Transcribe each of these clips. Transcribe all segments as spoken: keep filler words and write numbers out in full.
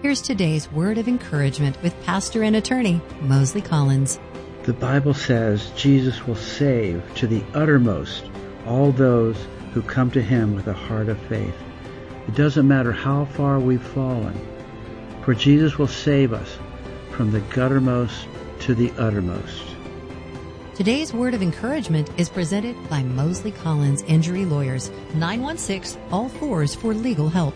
Here's today's word of encouragement with pastor and attorney Mosley Collins. The Bible says Jesus will save to the uttermost all those who come to him with a heart of faith. It doesn't matter how far we've fallen, for Jesus will save us from the guttermost to the uttermost. Today's word of encouragement is presented by Mosley Collins Injury Lawyers, nine one six, all fours for legal help.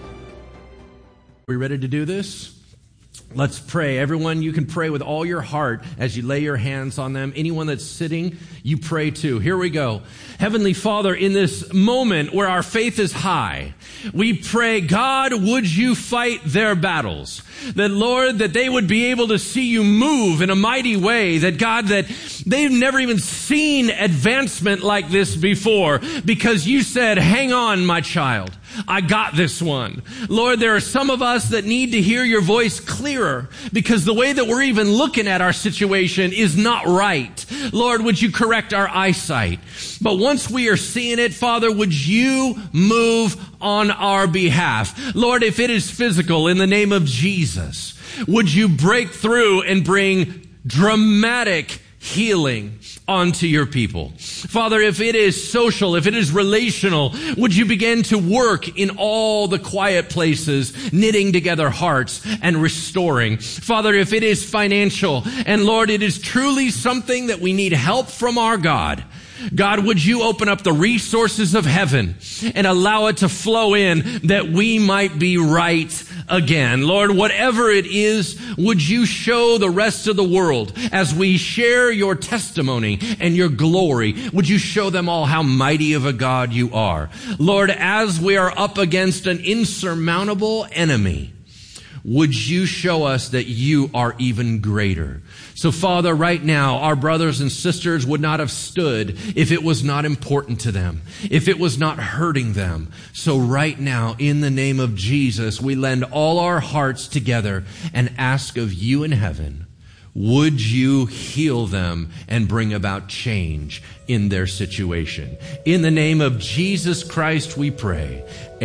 We ready to do this? Let's pray. Everyone, you can pray with all your heart as you lay your hands on them. Anyone that's sitting, you pray too. Here we go. Heavenly Father, in this moment where our faith is high, we pray, God, would you fight their battles? That, Lord, that they would be able to see you move in a mighty way. That, God, that they've never even seen advancement like this before because you said, hang on, my child. I got this one. Lord, there are some of us that need to hear your voice clearer because the way that we're even looking at our situation is not right. Lord, would you correct our eyesight? But once we are seeing it, Father, would you move on our behalf? Lord, if it is physical, in the name of Jesus, would you break through and bring dramatic healing onto your people? Father, if it is social, if it is relational, would you begin to work in all the quiet places, knitting together hearts and restoring? Father, if it is financial, and Lord, it is truly something that we need help from our God, God, would you open up the resources of heaven and allow it to flow in that we might be right again? Lord, whatever it is, would you show the rest of the world as we share your testimony and your glory? Would you show them all how mighty of a God you are? Lord, as we are up against an insurmountable enemy, would you show us that you are even greater? So, Father, right now, our brothers and sisters would not have stood if it was not important to them, if it was not hurting them. So right now, in the name of Jesus, we lend all our hearts together and ask of you in heaven, would you heal them and bring about change in their situation? In the name of Jesus Christ, we pray.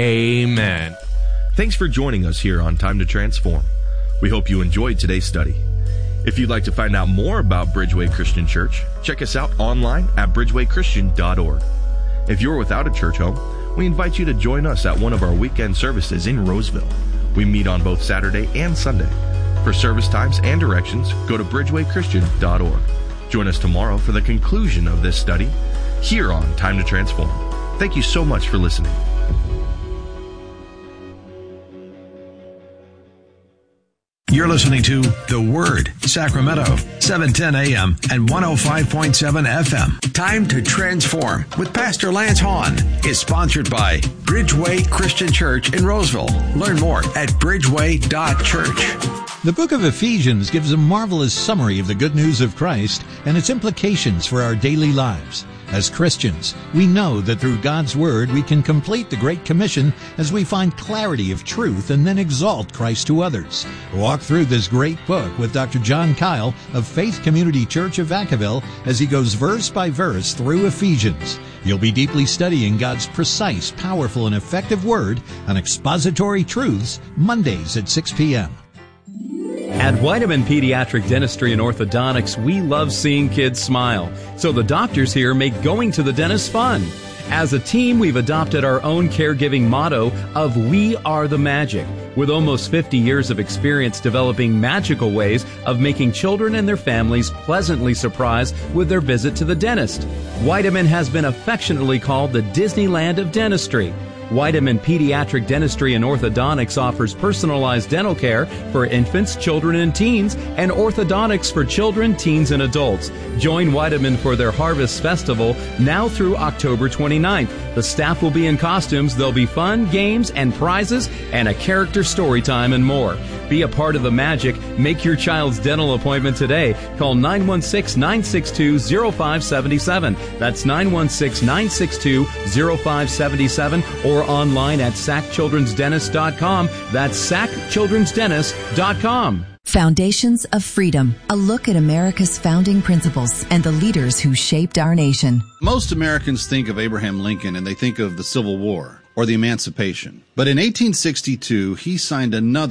Amen. Thanks for joining us here on Time to Transform. We hope you enjoyed today's study. If you'd like to find out more about Bridgeway Christian Church, check us out online at bridgeway christian dot org. If you're without a church home, we invite you to join us at one of our weekend services in Roseville. We meet on both Saturday and Sunday. For service times and directions, go to bridgeway christian dot org. Join us tomorrow for the conclusion of this study here on Time to Transform. Thank you so much for listening. You're listening to The Word, Sacramento, seven ten a.m. and one oh five point seven F M. Time to Transform with Pastor Lance Hahn is sponsored by Bridgeway Christian Church in Roseville. Learn more at bridgeway dot church. The book of Ephesians gives a marvelous summary of the good news of Christ and its implications for our daily lives. As Christians, we know that through God's Word we can complete the Great Commission as we find clarity of truth and then exalt Christ to others. Walk through this great book with Doctor John Kyle of Faith Community Church of Vacaville as he goes verse by verse through Ephesians. You'll be deeply studying God's precise, powerful, and effective Word on Expository Truths, Mondays at six p.m. At Weidemann Pediatric Dentistry and Orthodontics, we love seeing kids smile, so the doctors here make going to the dentist fun. As a team, we've adopted our own caregiving motto of We Are the Magic, with almost fifty years of experience developing magical ways of making children and their families pleasantly surprised with their visit to the dentist. Weidemann has been affectionately called the Disneyland of dentistry. Weidemann Pediatric Dentistry and Orthodontics offers personalized dental care for infants, children, and teens, and orthodontics for children, teens, and adults. Join Weidemann for their Harvest Festival now through October twenty-ninth. The staff will be in costumes, there'll be fun, games, and prizes, and a character story time and more. Be a part of the magic. Make your child's dental appointment today. Call nine one six, nine six two, zero five seven seven. That's nine one six, nine six two, zero five seven seven, or online at sac children's dentist dot com. That's sac children's dentist dot com. Foundations of Freedom, a look at America's founding principles and the leaders who shaped our nation. Most Americans think of Abraham Lincoln and they think of the Civil War or the Emancipation. But in eighteen sixty-two, he signed another